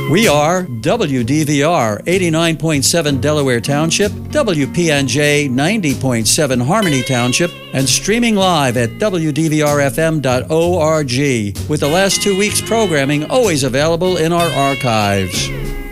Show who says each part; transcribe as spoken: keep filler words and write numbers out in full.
Speaker 1: We are W D V R eighty-nine point seven Delaware Township, W P N J ninety point seven Harmony Township, and streaming live at W D V R F M dot org, with the last two weeks' programming always available in our archives.